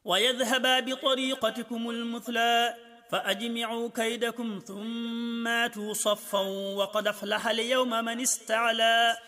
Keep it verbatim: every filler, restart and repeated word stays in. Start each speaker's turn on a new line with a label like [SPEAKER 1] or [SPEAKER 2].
[SPEAKER 1] ويذهبا بطريقتكم المثلى فأجمعوا كيدكم ثم آتوا صفا وقد أفلح اليوم من استعلى